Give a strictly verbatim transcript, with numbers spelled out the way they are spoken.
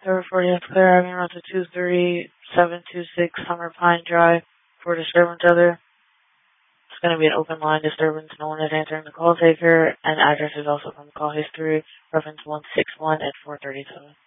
Server forty is clear. Having route to two three seven two six Summer Pine Drive for disturbance other. It's going to be an open line disturbance. No one is answering the call taker, and address is also from call history, reference one six one at four thirty-seven.